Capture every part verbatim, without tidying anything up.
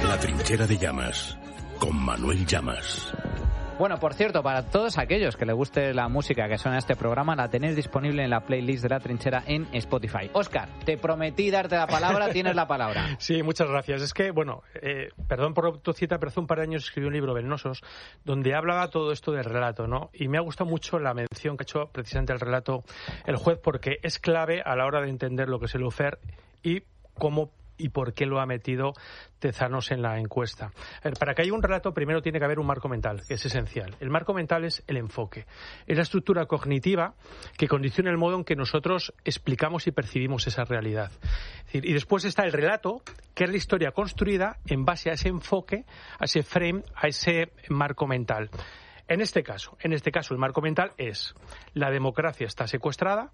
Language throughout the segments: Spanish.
La trinchera de Llamas, con Manuel Llamas. Bueno, por cierto, para todos aquellos que les guste la música que suena en este programa, la tenéis disponible en la playlist de La Trinchera en Spotify. Óscar, te prometí darte la palabra, tienes la palabra. Sí, muchas gracias. Es que, bueno, eh, perdón por tu cita, pero hace un par de años escribí un libro, Venenosos, donde hablaba todo esto del relato, ¿no? Y me ha gustado mucho la mención que ha hecho precisamente el relato el juez, porque es clave a la hora de entender lo que es el lawfare y cómo y por qué lo ha metido Tezanos en la encuesta. A ver, para que haya un relato, primero tiene que haber un marco mental, que es esencial. El marco mental es el enfoque. Es la estructura cognitiva que condiciona el modo en que nosotros explicamos y percibimos esa realidad. Es decir, y después está el relato, que es la historia construida en base a ese enfoque, a ese frame, a ese marco mental. En este caso, en este caso el marco mental es: la democracia está secuestrada,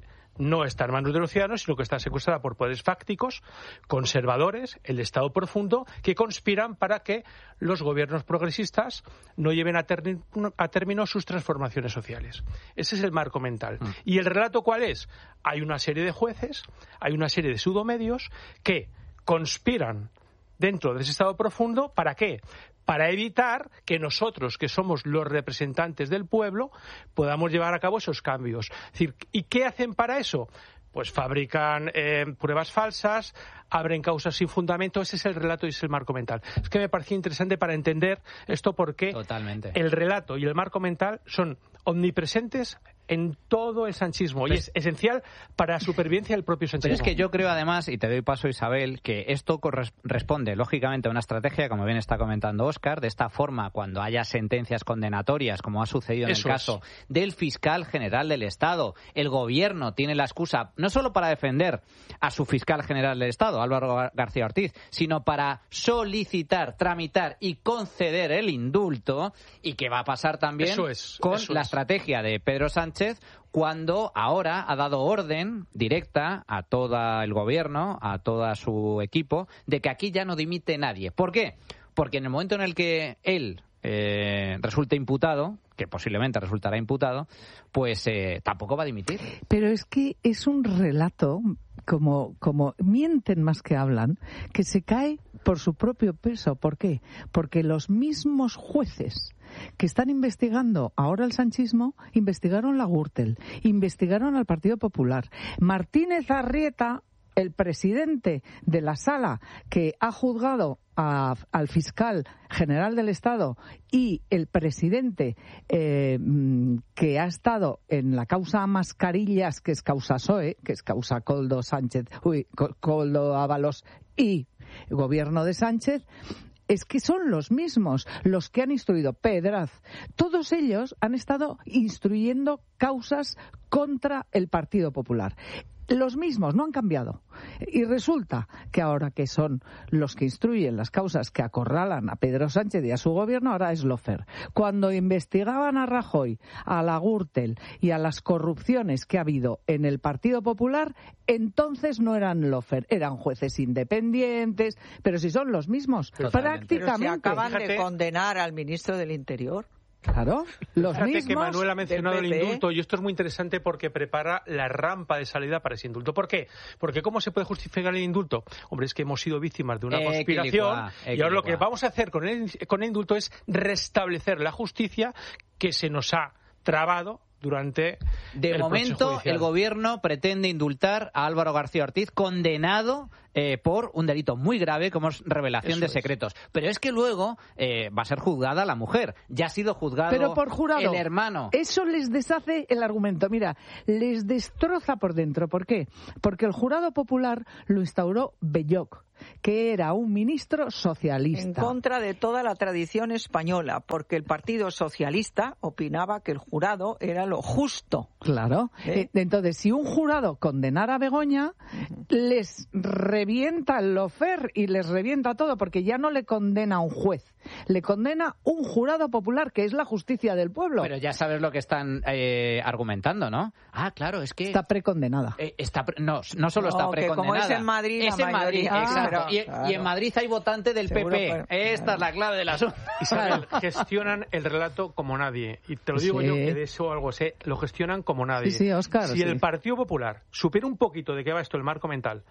no está en manos de los ciudadanos, sino que está secuestrada por poderes fácticos, conservadores, el Estado profundo, que conspiran para que los gobiernos progresistas no lleven a, terni- a término sus transformaciones sociales. Ese es el marco mental. Mm. ¿Y el relato cuál es? Hay una serie de jueces, hay una serie de pseudomedios que conspiran dentro de ese Estado profundo. ¿Para qué? Para evitar que nosotros, que somos los representantes del pueblo, podamos llevar a cabo esos cambios. Es decir, ¿y qué hacen para eso? Pues fabrican eh, pruebas falsas, abren causas sin fundamento. Ese es el relato y ese es el marco mental. Es que me parecía interesante para entender esto, porque Totalmente. El relato y el marco mental son omnipresentes en todo el sanchismo, y es esencial para la supervivencia del propio sanchismo. Pero es que yo creo, además, y te doy paso, Isabel, que esto corresponde lógicamente a una estrategia, como bien está comentando Óscar. De esta forma, cuando haya sentencias condenatorias, como ha sucedido en Eso el caso es. del fiscal general del Estado, el gobierno tiene la excusa no solo para defender a su fiscal general del Estado, Álvaro García Ortiz, sino para solicitar, tramitar y conceder el indulto. Y que va a pasar también eso es, con eso la es. estrategia de Pedro Sánchez, cuando ahora ha dado orden directa a todo el gobierno, a todo su equipo, de que aquí ya no dimite nadie. ¿Por qué? Porque en el momento en el que él eh, resulte imputado, que posiblemente resultará imputado, pues eh, tampoco va a dimitir. Pero es que es un relato, como, como mienten más que hablan, que se cae por su propio peso. ¿Por qué? Porque los mismos jueces que están investigando ahora el sanchismo investigaron la Gürtel, investigaron al Partido Popular. Martínez Arrieta, el presidente de la sala que ha juzgado a, al fiscal general del Estado, y el presidente eh, que ha estado en la causa Mascarillas, que es causa P S O E, que es causa Koldo Sánchez, uy, Koldo Ábalos y gobierno de Sánchez, es que son los mismos los que han instruido Pedraz. Todos ellos han estado instruyendo causas contra el Partido Popular. Los mismos, no han cambiado. Y resulta que ahora que son los que instruyen las causas que acorralan a Pedro Sánchez y a su gobierno, ahora es lawfare. Cuando investigaban a Rajoy, a la Gürtel y a las corrupciones que ha habido en el Partido Popular, entonces no eran lawfare, eran jueces independientes, pero si son los mismos, Totalmente. prácticamente. Pero si acaban Fíjate, de condenar al ministro del Interior. Claro, los Fíjate mismos. que Manuel ha mencionado el P P. indulto, y esto es muy interesante porque prepara la rampa de salida para ese indulto. ¿Por qué? Porque ¿cómo se puede justificar el indulto? Hombre, es que hemos sido víctimas de una Eh, conspiración, eh, y ahora lo que vamos a hacer con el, con el indulto es restablecer la justicia que se nos ha trabado durante De el momento, el gobierno pretende indultar a Álvaro García Ortiz, condenado eh, por un delito muy grave como es revelación Eso de es. secretos. Pero es que luego eh, va a ser juzgada la mujer. Ya ha sido juzgado Pero por jurado, el hermano. Eso les deshace el argumento. Mira, les destroza por dentro. ¿Por qué? Porque el jurado popular lo instauró Belloc, que era un ministro socialista. En contra de toda la tradición española, porque el Partido Socialista opinaba que el jurado era lo justo. Claro. ¿Eh? Entonces, si un jurado condenara a Begoña, uh-huh. les revienta el lawfare y les revienta todo, porque ya no le condena a un juez, le condena un jurado popular, que es la justicia del pueblo. Pero ya sabes lo que están eh, argumentando, ¿no? Ah, claro, es que... Está precondenada. Eh, está pre- no, no solo No, está que precondenada. como es en Madrid, la es en Madrid, mayoría. exacto. Ah, y, claro. y en Madrid hay votante del Seguro, P P. pero- Esta es la clave del asunto. Isabel, gestionan el relato como nadie. Y te lo digo Sí. yo, que de eso algo sé, lo gestionan como nadie. Sí, sí, Óscar, si sí. el Partido Popular supiera un poquito de qué va esto, el marco mental,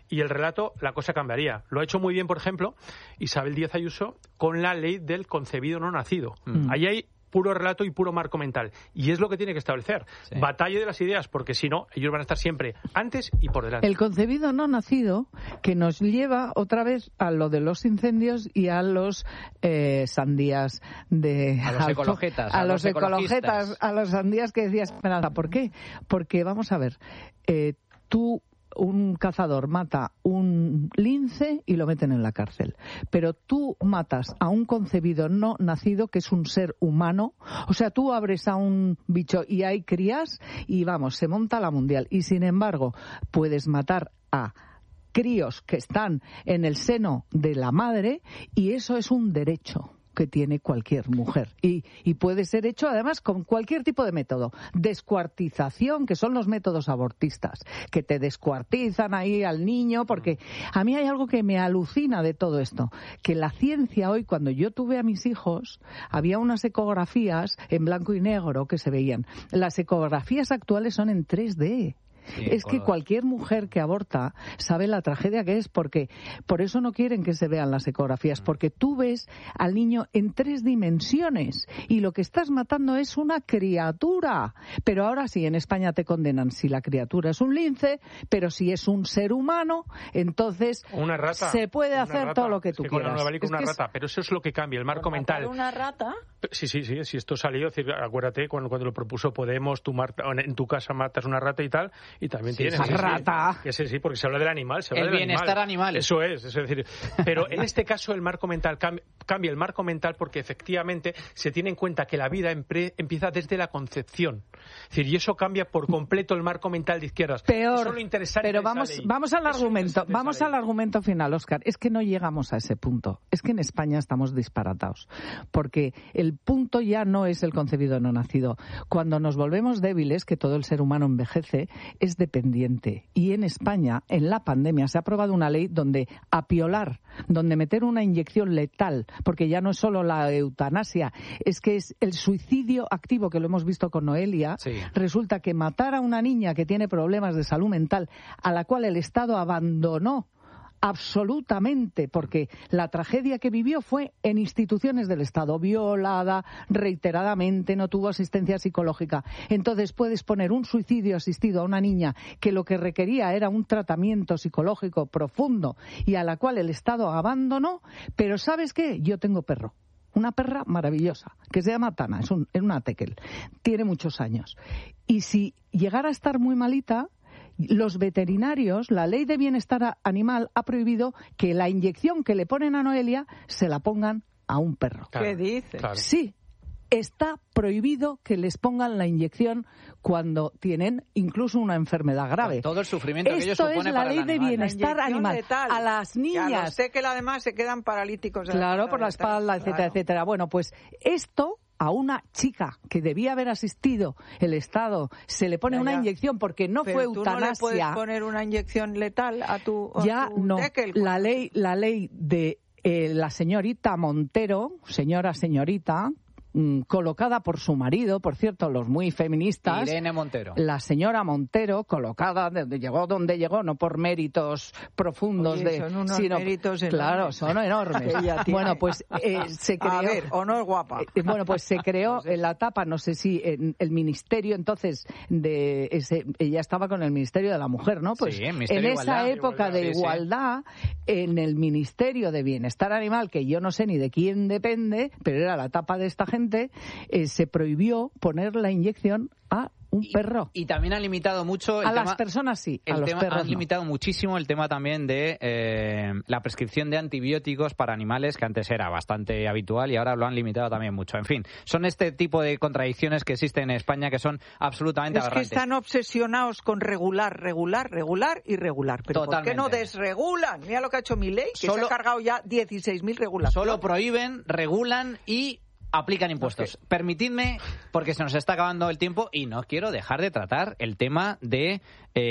y el relato, la cosa cambiaría. Lo ha hecho muy bien, por ejemplo, Isabel Díaz Ayuso con la ley del concebido no nacido. Mm. Ahí hay puro relato y puro marco mental. Y es lo que tiene que establecer. Sí. Batalla de las ideas, porque si no, ellos van a estar siempre antes y por delante. El concebido no nacido, que nos lleva otra vez a lo de los incendios y a los eh, sandías de... A los a, ecologetas. A, a los, los ecologetas, a los sandías que decía Esperanza. ¿Por qué? Porque, vamos a ver, eh, tú... un cazador mata un lince y lo meten en la cárcel. Pero tú matas a un concebido no nacido, que es un ser humano. O sea, tú abres a un bicho y hay crías y, vamos, se monta la mundial. Y, sin embargo, puedes matar a críos que están en el seno de la madre y eso es un derecho que tiene cualquier mujer. Y, y puede ser hecho, además, con cualquier tipo de método. Descuartización, que son los métodos abortistas, que te descuartizan ahí al niño, porque a mí hay algo que me alucina de todo esto, que la ciencia hoy, cuando yo tuve a mis hijos, había unas ecografías en blanco y negro que se veían. Las ecografías actuales son en tres D. Sí, es que cualquier mujer que aborta sabe la tragedia que es, porque por eso no quieren que se vean las ecografías, porque tú ves al niño en tres dimensiones y lo que estás matando es una criatura. Pero ahora sí, en España te condenan si la criatura es un lince, pero si es un ser humano, entonces una rata, se puede hacer rata. todo lo que tú es que quieras. Con la nueva ley, con es una que rata, es... pero eso es lo que cambia, el marco mental. ¿Una rata? Sí, sí, sí, si esto salió, acuérdate cuando, cuando lo propuso Podemos, tú en tu casa matas una rata y tal, y también sí, tienes... Esa sí, rata. Sí, que sí, sí, porque se habla del animal, se habla el del bienestar animal. animal. Eso es, es decir, pero en este caso el marco mental cambia, cambia el marco mental porque efectivamente se tiene en cuenta que la vida empre, empieza desde la concepción. Es decir, y eso cambia por completo el marco mental de izquierdas. Peor, eso es lo interesante pero de esa vamos, ley. vamos al argumento, vamos al argumento final, Óscar. Es que no llegamos a ese punto. Es que en España estamos disparatados, porque el punto ya no es el concebido no nacido. Cuando nos volvemos débiles, que todo el ser humano envejece, es dependiente. Y en España, en la pandemia, se ha aprobado una ley donde apiolar, donde meter una inyección letal, porque ya no es solo la eutanasia, es que es el suicidio activo, que lo hemos visto con Noelia. Sí. Resulta que matar a una niña que tiene problemas de salud mental, a la cual el Estado abandonó absolutamente, porque la tragedia que vivió fue en instituciones del Estado, violada reiteradamente, no tuvo asistencia psicológica. Entonces puedes poner un suicidio asistido a una niña que lo que requería era un tratamiento psicológico profundo y a la cual el Estado abandonó, pero ¿sabes qué? Yo tengo perro. Una perra maravillosa, que se llama Tana, es, un, es una tekel, tiene muchos años. Y si llegara a estar muy malita, los veterinarios, la ley de bienestar animal ha prohibido que la inyección que le ponen a Noelia se la pongan a un perro. Claro, ¿qué dices? Claro. Sí, está prohibido que les pongan la inyección cuando tienen incluso una enfermedad grave. Con todo el sufrimiento que ello supone Esto es la para ley el de animal. bienestar animal. Letal, a las niñas. Que a los tekel además se quedan paralíticos. De claro, la por la espalda, etcétera, claro. etcétera. Bueno, pues esto... a una chica que debía haber asistido el Estado se le pone ya, una ya. inyección porque no pero fue tú eutanasia. ¿No le puedes poner una inyección letal a tu a Ya tu no. tekel? La ley, la ley de eh, la señorita Montero, señora señorita, mmm, colocada por su marido, por cierto, los muy feministas. Irene Montero. La señora Montero, colocada donde llegó donde llegó, no por méritos profundos. Oye, de, son unos sino, méritos claro, son enormes. Bueno, pues eh, se creó. A ver, ¿o no es guapa? Eh, bueno, pues se creó en la etapa, no sé si en el ministerio entonces de ese, ella estaba con el Ministerio de la Mujer, ¿no? Pues sí, en esa igualdad, época de sí, igualdad, sí. En el Ministerio de Bienestar Animal, que yo no sé ni de quién depende, pero era la etapa de esta gente, eh, se prohibió poner la inyección a un perro. Y, y también han limitado mucho... El a tema, las personas sí, a el los tema, perros han no. limitado muchísimo el tema también de eh, la prescripción de antibióticos para animales, que antes era bastante habitual y ahora lo han limitado también mucho. En fin, son este tipo de contradicciones que existen en España que son absolutamente es aberrantes. Es que están obsesionados con regular, regular, regular y regular. Pero Totalmente. ¿por qué no desregulan? Mira lo que ha hecho mi ley, que Solo, se ha cargado ya dieciséis mil regulaciones. Solo prohíben, regulan y... aplican impuestos. Okay. Permitidme, porque se nos está acabando el tiempo y no quiero dejar de tratar el tema de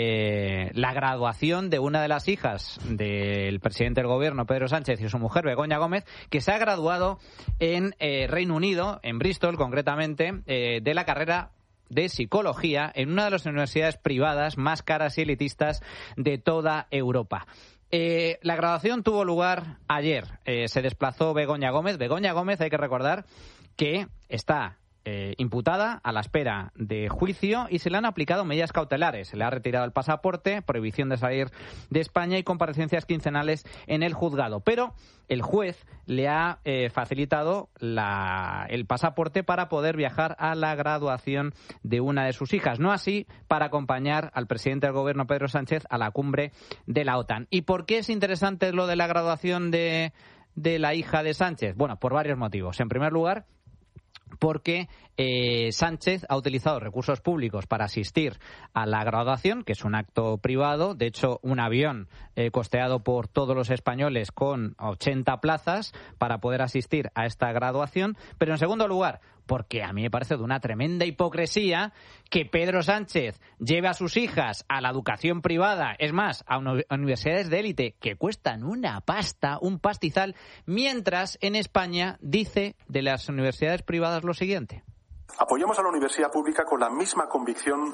eh, la graduación de una de las hijas del presidente del gobierno, Pedro Sánchez, y su mujer, Begoña Gómez, que se ha graduado en eh, Reino Unido, en Bristol concretamente, eh, de la carrera de psicología en una de las universidades privadas más caras y elitistas de toda Europa. Eh, la graduación tuvo lugar ayer. Eh, se desplazó Begoña Gómez. Begoña Gómez, hay que recordar que está eh, imputada a la espera de juicio y se le han aplicado medidas cautelares. Se le ha retirado el pasaporte, prohibición de salir de España y comparecencias quincenales en el juzgado. Pero el juez le ha eh, facilitado la, el pasaporte para poder viajar a la graduación de una de sus hijas. No así para acompañar al presidente del gobierno, Pedro Sánchez, a la cumbre de la OTAN. ¿Y por qué es interesante lo de la graduación de, de la hija de Sánchez? Bueno, por varios motivos. En primer lugar, porque eh, Sánchez ha utilizado recursos públicos para asistir a la graduación, que es un acto privado. De hecho, un avión eh, costeado por todos los españoles con ochenta plazas para poder asistir a esta graduación. Pero en segundo lugar, porque a mí me parece de una tremenda hipocresía que Pedro Sánchez lleve a sus hijas a la educación privada, es más, a universidades de élite que cuestan una pasta, un pastizal, mientras en España dice de las universidades privadas lo siguiente. Apoyamos a la universidad pública con la misma convicción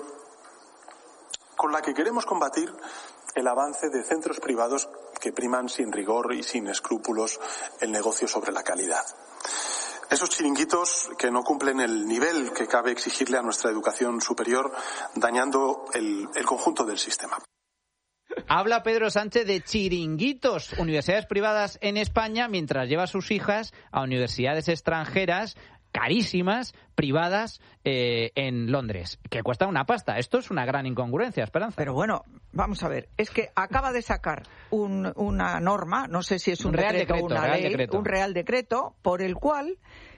con la que queremos combatir el avance de centros privados que priman sin rigor y sin escrúpulos el negocio sobre la calidad. Esos chiringuitos que no cumplen el nivel que cabe exigirle a nuestra educación superior, dañando el, el conjunto del sistema. Habla Pedro Sánchez de chiringuitos, universidades privadas en España, mientras lleva a sus hijas a universidades extranjeras carísimas, privadas, eh, en Londres, que cuestan una pasta. Esto es una gran incongruencia, Esperanza. Pero bueno, vamos a ver, es que acaba de sacar un, una norma, no sé si es un, un real decreto o decreto, una real ley, decreto. un real decreto, por el cual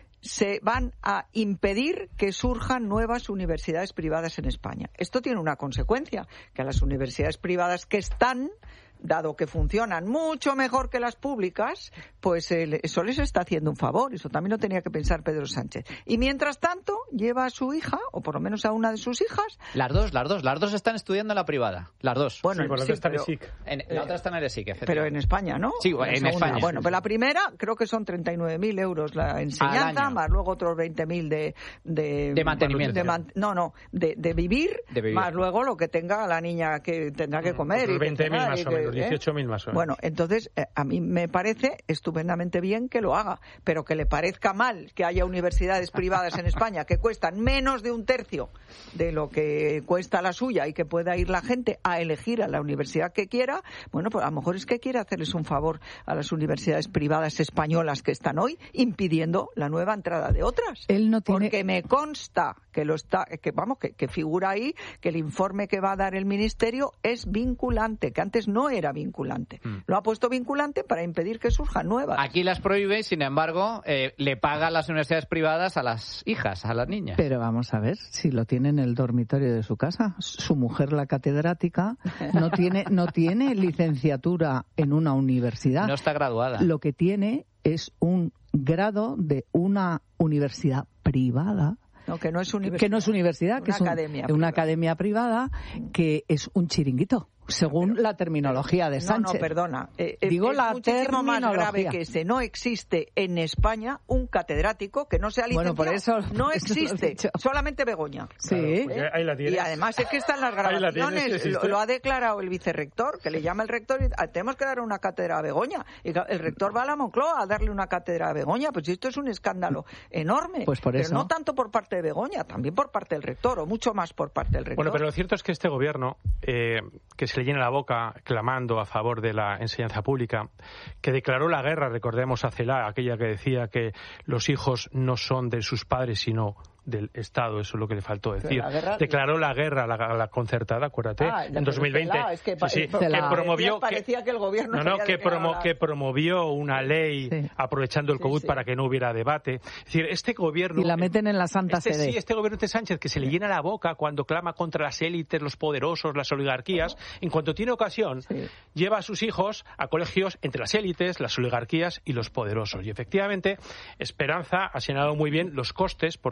se van a impedir que surjan nuevas universidades privadas en España. Esto tiene una consecuencia, que a las universidades privadas que están, dado que funcionan mucho mejor que las públicas, pues eh, eso les está haciendo un favor. Eso también lo tenía que pensar Pedro Sánchez. Y mientras tanto, lleva a su hija, o por lo menos a una de sus hijas. Las dos, las dos, las dos están estudiando en la privada. Las dos. Bueno, sí, por lo sí, que está en pero, el S I C. En, la otra está en el E S I C, efectivamente. Pero en España, ¿no? Sí, en Esa España. Una. Bueno, Sí, pues sí. la primera creo que son treinta y nueve mil euros la enseñanza, más luego otros veinte mil de, de... De mantenimiento. De man, no, no, de, de, vivir, de vivir, más luego lo que tenga la niña que tendrá que comer. Otros veinte mil más o menos, ¿eh? dieciocho mil más o menos. Bueno, entonces eh, a mí me parece estupendamente bien que lo haga, pero que le parezca mal que haya universidades privadas en España que cuestan menos de un tercio de lo que cuesta la suya y que pueda ir la gente a elegir a la universidad que quiera, bueno, pues a lo mejor es que quiere hacerles un favor a las universidades privadas españolas que están hoy impidiendo la nueva entrada de otras. Él no tiene... Porque me consta que lo está, que vamos, que, que figura ahí que el informe que va a dar el ministerio es vinculante, que antes no era vinculante. Mm. Lo ha puesto vinculante para impedir que surjan nuevas. Aquí las prohíbe y, sin embargo, eh, le paga a las universidades privadas a las hijas, a las niñas. Pero vamos a ver, si lo tiene en el dormitorio de su casa, su mujer, la catedrática, no tiene, no tiene licenciatura en una universidad. No está graduada. Lo que tiene es un grado de una universidad privada. No, que no es universidad. Que no es universidad, una que es un, academia una academia privada, que es un chiringuito, según pero, la terminología de Sánchez. No, no, perdona. Eh, Digo es la muchísimo más grave que ese. ese. No existe en España un catedrático que no sea licenciado. Bueno, por eso... No existe. Solamente Begoña. Sí. Claro, pues ahí la tienes. Y además es que están las grabaciones. Tienes, lo, lo ha declarado el vicerrector, que le llama el rector y ah, tenemos que dar una cátedra a Begoña. Y el rector va a la Moncloa a darle una cátedra a Begoña. Pues esto es un escándalo enorme. Pues por eso. Pero no tanto por parte de Begoña, también por parte del rector, o mucho más por parte del rector. Bueno, pero lo cierto es que este gobierno, eh, que se le llena la boca clamando a favor de la enseñanza pública, que declaró la guerra, recordemos a Celaá, aquella que decía que los hijos no son de sus padres, sino del Estado, eso es lo que le faltó decir. La guerra... Declaró la guerra a la, a la concertada, acuérdate, ah, en dos mil veinte. Es que, sí, sí, que promovió parecía que, que el gobierno no, no, que, promo, la... que promovió una ley sí. aprovechando el COVID sí, sí. para que no hubiera debate. Es decir, este gobierno... Y la meten en la Santa este, Sede. Sí, este gobierno de Sánchez, que se le llena la boca cuando clama contra las élites, los poderosos, las oligarquías, en cuanto tiene ocasión, sí. lleva a sus hijos a colegios entre las élites, las oligarquías y los poderosos. Y efectivamente, Esperanza ha señalado muy bien los costes, porque la gente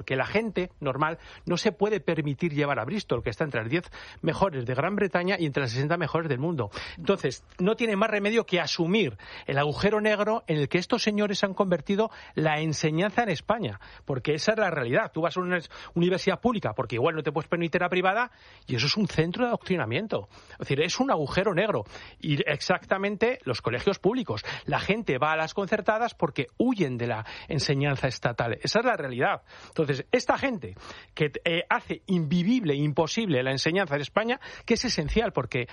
gente normal no se puede permitir llevar a Bristol, que está entre las diez mejores de Gran Bretaña y entre las sesenta mejores del mundo. Entonces, no tiene más remedio que asumir el agujero negro en el que estos señores han convertido la enseñanza en España, porque esa es la realidad. Tú vas a una universidad pública porque igual no te puedes permitir la privada y eso es un centro de adoctrinamiento. Es decir, es un agujero negro. Y exactamente los colegios públicos. La gente va a las concertadas porque huyen de la enseñanza estatal. Esa es la realidad. Entonces, esta gente que eh, hace invivible, imposible la enseñanza en España, que es esencial porque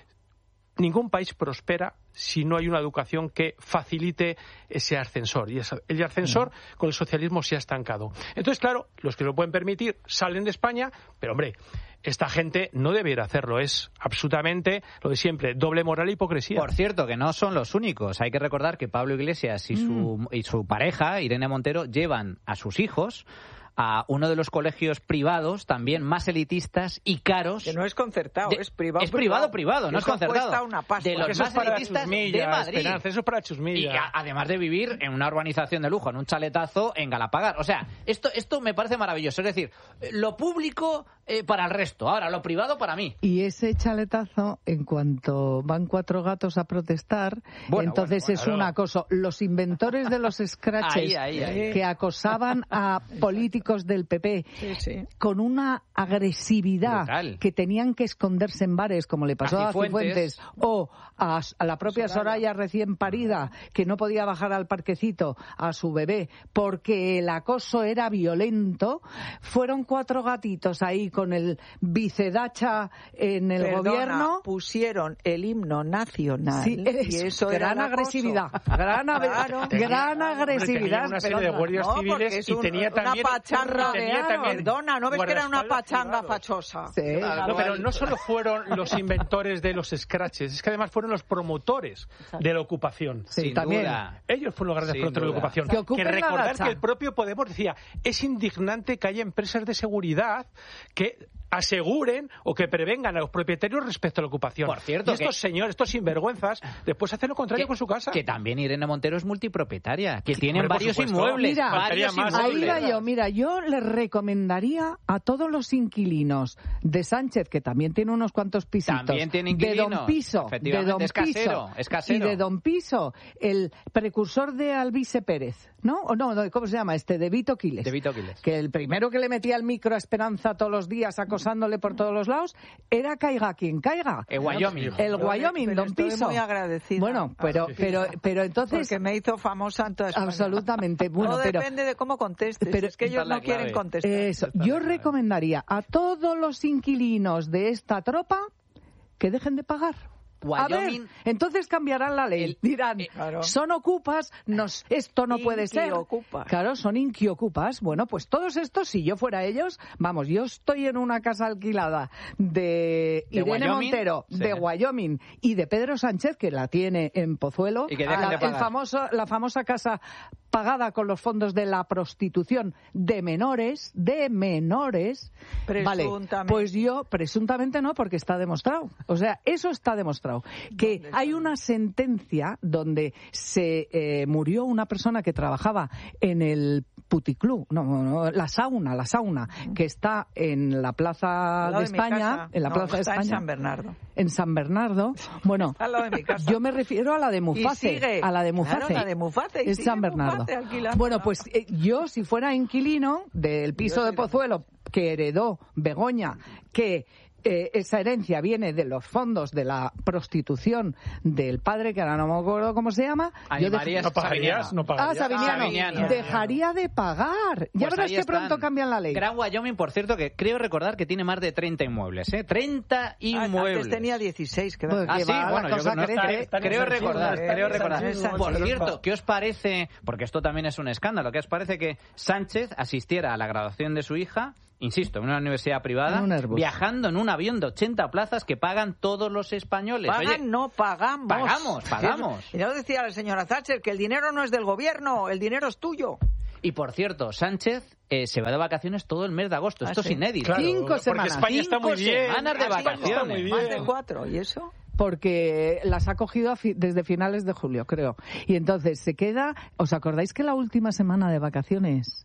ningún país prospera si no hay una educación que facilite ese ascensor. Y el ascensor mm. con el socialismo se ha estancado. Entonces, claro, los que lo pueden permitir salen de España, pero hombre, esta gente no debería hacerlo. Es absolutamente lo de siempre, doble moral e hipocresía. Por cierto, que no son los únicos. Hay que recordar que Pablo Iglesias y su, mm. y su pareja, Irene Montero, llevan a sus hijos a uno de los colegios privados también más elitistas y caros. Que no es concertado, de, es privado. Es privado, privado, no es concertado. Una pasta. De los eso más es para elitistas chusmilla, de Madrid. Esperanza, eso es para chusmilla. Y a, además de vivir en una urbanización de lujo, en un chaletazo en Galapagar. O sea, esto, esto me parece maravilloso. Es decir, lo público eh, para el resto, ahora lo privado para mí. Y ese chaletazo, en cuanto van cuatro gatos a protestar, bueno, entonces bueno, bueno, es no. un acoso. Los inventores de los scratches ahí, ahí, ahí. que acosaban a políticos del P P Sí, sí. con una agresividad brutal, que tenían que esconderse en bares, como le pasó a Cifuentes, o a, a la propia Soraya. Soraya recién parida, que no podía bajar al parquecito a su bebé porque el acoso era violento. Fueron cuatro gatitos ahí con el vicedacha en el Perdona, gobierno. Pusieron el himno nacional. Sí, y eso gran era agresividad. Gran, claro. gran agresividad. Tenía una serie de guardias no, civiles un, y tenía también... Una pachanga, tenía también perdona, ¿no ves que era una pachanga privados. fachosa? Sí. No, pero no solo fueron los inventores de los scratches, es que además fueron los promotores de la ocupación. Sí, Sin también. Duda. Ellos fueron los grandes Sin promotores de la duda. ocupación. Que, que recordar que el propio Podemos decía, es indignante que haya empresas de seguridad que aseguren o que prevengan a los propietarios respecto a la ocupación. Por cierto, y estos que, señores, estos sinvergüenzas, después hacen lo contrario que, con su casa. Que también Irene Montero es multipropietaria, que tienen Hombre, varios supuesto. inmuebles. Mira, varios más inmuebles. Ahí va yo, mira, yo les recomendaría a todos los inquilinos de Sánchez, que también tiene unos cuantos pisitos, También tiene de inquilinos, Don Piso, de Don es casero, Piso es casero. y de Don Piso, el precursor de Alvise Pérez, ¿no? O no, ¿cómo se llama este? De Vito Quiles. De Vito Quiles. Que el primero que le metía el micro a Esperanza todos los días acosándole por todos los lados era caiga quien caiga. El Wyoming. El Wyoming, pero Don estoy Piso. muy agradecida. Bueno, pero, pero, pero entonces... Porque me hizo famosa en toda España. Absolutamente. Bueno, no pero, depende de cómo contestes. pero, es que ellos no quieren contestar. Eso. Yo recomendaría a todos los inquilinos de esta tropa que dejen de pagar. Wyoming, a ver, entonces cambiarán la ley. El, Dirán, eh, claro. son ocupas, nos, esto no puede ser. Inquiocupas. Claro, son inquiocupas. Bueno, pues todos estos, si yo fuera ellos, vamos, yo estoy en una casa alquilada de, ¿De Irene Wyoming? Montero, Sí. de Wyoming, y de Pedro Sánchez, que la tiene en Pozuelo, Y que dejen la, de pagar. el famoso, la famosa casa pagada con los fondos de la prostitución de menores, de menores. Vale, pues yo, presuntamente no, porque está demostrado. O sea, eso está demostrado. Que hay una sentencia donde se eh, murió una persona que trabajaba en el puticlub, no, no, la sauna, la sauna, que está en la Plaza de, de España, en la no, Plaza de está España. en San Bernardo. En San Bernardo. Bueno, al lado de mi casa. Yo me refiero a la de Muface, a la de Muface. Claro, la de Muface. Es San Bernardo. Muface, bueno, pues eh, yo si fuera inquilino del piso de Pozuelo que heredó Begoña, que Eh, esa herencia viene de los fondos de la prostitución del padre, que ahora no me acuerdo cómo se llama. Yo dej... No pagarías, no pagarías. Ah, Sabiniano. Sabiniano. Dejaría de pagar. Ya Pues verás que están. pronto cambian la ley. Gran Wyoming, por cierto, que creo recordar que tiene más de treinta inmuebles, ¿eh? treinta inmuebles. Antes tenía dieciséis. Que Pues Ah, sí, va, bueno, yo cosa no, crece. está, creo recordar, eh, creo recordar. Sánchez, Por Sánchez. cierto, ¿qué os parece? Porque esto también es un escándalo. ¿Qué os parece que Sánchez asistiera a la graduación de su hija, insisto, en una universidad privada, En un Airbus, viajando en un avión de ochenta plazas que pagan todos los españoles? Pagan, Oye, no pagamos. Pagamos, pagamos. Y ya lo decía la señora Thatcher, que el dinero no es del gobierno, el dinero es tuyo. Y por cierto, Sánchez eh, se va de vacaciones todo el mes de agosto. ¿Ah, Esto sí? es inédito. Claro, Cinco porque semanas. España está muy Cinco bien. semanas de España está vacaciones. muy bien. Más de cuatro, ¿y eso? Porque las ha cogido a fi- desde finales de julio, creo. Y entonces se queda... ¿Os acordáis que la última semana de vacaciones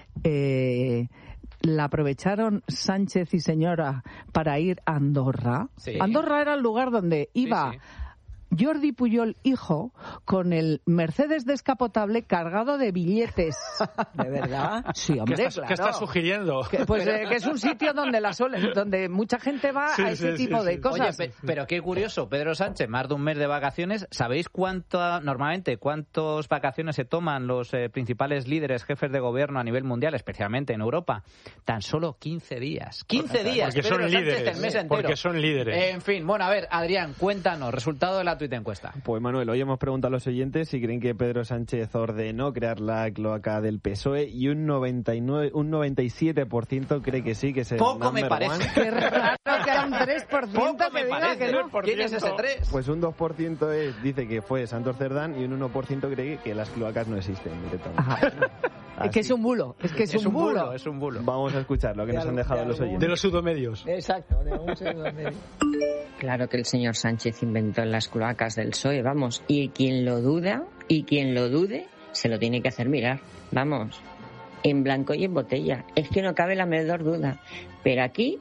eh, la aprovecharon Sánchez y señora para ir a Andorra. Sí. Andorra era el lugar donde iba... Sí, sí. Jordi Pujol, hijo, con el Mercedes descapotable cargado de billetes. ¿De verdad? Sí, hombre, ¿Qué estás, claro. ¿qué estás sugiriendo? Que, pues eh, que es un sitio donde la sol, donde mucha gente va sí, a ese sí, tipo sí, de sí. cosas. Oye, pe- pero qué curioso, Pedro Sánchez, más de un mes de vacaciones. ¿Sabéis cuánto, normalmente, cuántas vacaciones se toman los eh, principales líderes, jefes de gobierno a nivel mundial, especialmente en Europa? Tan solo quince días. quince días, porque Pedro son Sánchez líderes, el mes entero. Porque son líderes. Eh, en fin, bueno, a ver, Adrián, cuéntanos, resultado de la tuit encuesta. Pues Manuel, hoy hemos preguntado a los oyentes si creen que Pedro Sánchez ordenó crear la cloaca del P S O E y un noventa y nueve, un noventa y siete por ciento cree que sí, que es el Poco me parece. One. Qué raro que era un tres por ciento Poco que me diga parece. que no. ¿Quién es ese tres? Pues un dos por ciento es, dice que fue Santos Cerdán y un uno por ciento cree que las cloacas no existen directamente. Ajá. Es que es un bulo, es que es, es un, un bulo. bulo. Es un bulo. Vamos a escuchar lo que nos han dejado los oyentes. De los pseudomedios. Exacto, de un pseudomedio. Claro que el señor Sánchez inventó las cloacas del P S O E, vamos, y quien lo duda, y quien lo dude, se lo tiene que hacer mirar, vamos, en blanco y en botella, es que no cabe la menor duda, pero aquí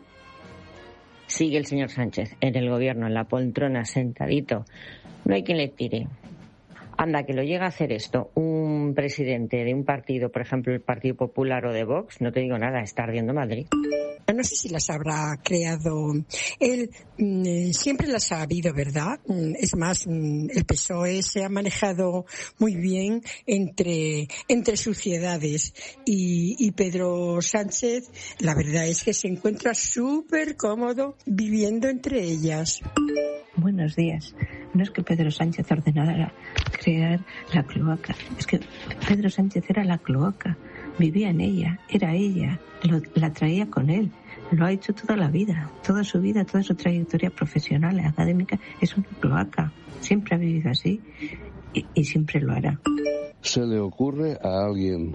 sigue el señor Sánchez en el gobierno, en la poltrona, sentadito, no hay quien le tire. Anda, que lo llega a hacer esto un presidente de un partido, por ejemplo el Partido Popular o de Vox, no te digo nada, está ardiendo Madrid. No sé si las habrá creado él, mmm, siempre las ha habido, ¿verdad? Es más, mmm, el P S O E se ha manejado muy bien entre, entre sociedades y, y Pedro Sánchez, la verdad es que se encuentra súper cómodo viviendo entre ellas. Buenos días. No es que Pedro Sánchez ordenara crear la cloaca, es que Pedro Sánchez era la cloaca, vivía en ella, era ella, lo, la traía con él, lo ha hecho toda la vida, toda su vida, toda su trayectoria profesional y académica es una cloaca, siempre ha vivido así y, y siempre lo hará. ¿Se le ocurre a alguien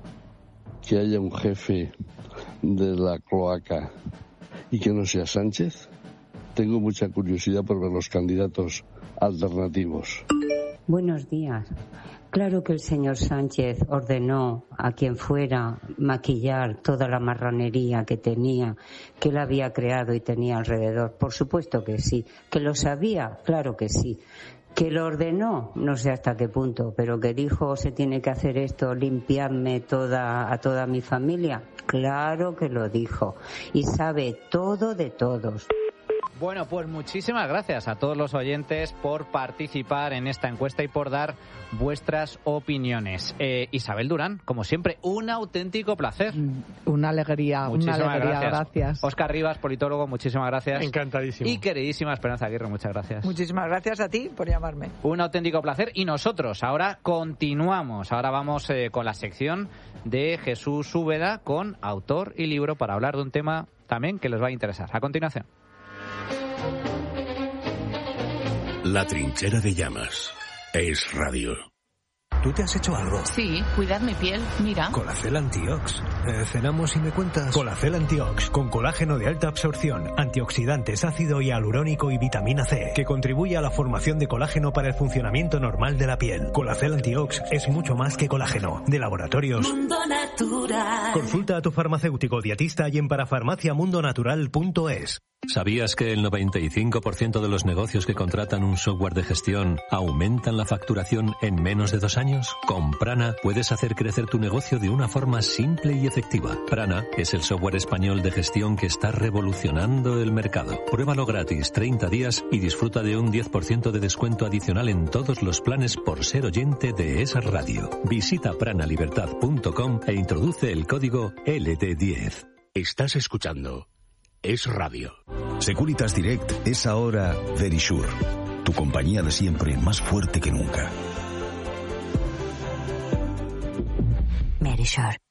que haya un jefe de la cloaca y que no sea Sánchez? Tengo mucha curiosidad por ver los candidatos alternativos. Buenos días. Claro que el señor Sánchez ordenó a quien fuera maquillar toda la marranería que tenía, que él había creado y tenía alrededor. Por supuesto que sí. ¿Que lo sabía? Claro que sí. ¿Que lo ordenó? No sé hasta qué punto, pero que dijo se tiene que hacer esto, limpiarme toda, a toda mi familia. Claro que lo dijo. Y sabe todo de todos. Bueno, pues muchísimas gracias a todos los oyentes por participar en esta encuesta y por dar vuestras opiniones. Eh, Isabel Durán, como siempre, un auténtico placer. Una alegría, muchísimas una alegría, gracias. gracias. Óscar Rivas, politólogo, muchísimas gracias. Encantadísimo. Y queridísima Esperanza Aguirre, muchas gracias. Muchísimas gracias a ti por llamarme. Un auténtico placer. Y nosotros ahora continuamos. Ahora vamos eh, con la sección de Jesús Úbeda con autor y libro para hablar de un tema también que les va a interesar. A continuación. La trinchera de llamas es radio. ¿Tú te has hecho algo? Sí, cuidar mi piel, mira. Colacel Antiox. Eh, cenamos y me cuentas. Colacel Antiox, con colágeno de alta absorción, antioxidantes, ácido hialurónico y vitamina C, que contribuye a la formación de colágeno para el funcionamiento normal de la piel. Colacel Antiox es mucho más que colágeno. De Laboratorios Mundo Natural. Consulta a tu farmacéutico dietista y en parafarmaciamundonatural punto es. ¿Sabías que el noventa y cinco por ciento de los negocios que contratan un software de gestión aumentan la facturación en menos de dos años? Con Prana puedes hacer crecer tu negocio de una forma simple y efectiva. Prana es el software español de gestión que está revolucionando el mercado. Pruébalo gratis treinta días y disfruta de un diez por ciento de descuento adicional en todos los planes por ser oyente de esa radio. Visita pranalibertad punto com e introduce el código L D diez. Estás escuchando Es Radio. Securitas Direct es ahora Verisure, tu compañía de siempre más fuerte que nunca. Verisure.